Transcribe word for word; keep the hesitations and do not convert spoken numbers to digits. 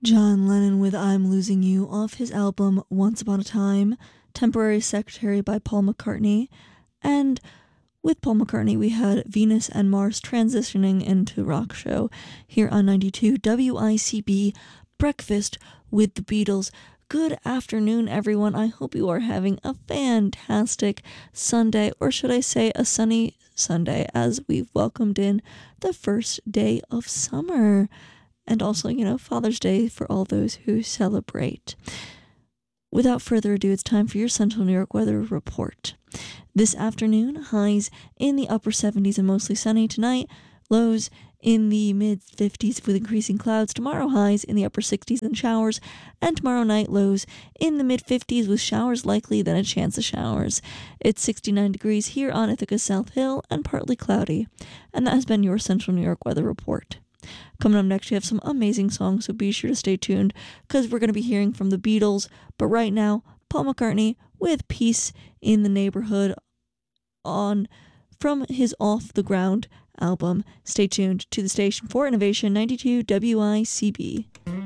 John Lennon with I'm Losing You off his album Once Upon a Time, Temporary Secretary by Paul McCartney. And with Paul McCartney, we had Venus and Mars transitioning into Rock Show here on ninety-two W I C B, Breakfast with the Beatles. Good afternoon, everyone. I hope you are having a fantastic Sunday, or should I say a sunny Sunday, as we've welcomed in the first day of summer. And also, you know, Father's Day for all those who celebrate. Without further ado, it's time for your Central New York weather report. This afternoon, highs in the upper seventies and mostly sunny. Tonight, lows in the mid fifties with increasing clouds. Tomorrow, highs in the upper sixties and showers. And tomorrow night, lows in the mid fifties with showers likely, then a chance of showers. It's sixty-nine degrees here on Ithaca South Hill and partly cloudy. And that has been your Central New York weather report. Coming up next, we have some amazing songs, so be sure to stay tuned because we're going to be hearing from the Beatles. But right now, Paul McCartney with Peace in the Neighborhood on from his Off the Ground album. Stay tuned to the station for Innovation ninety-two W I C B.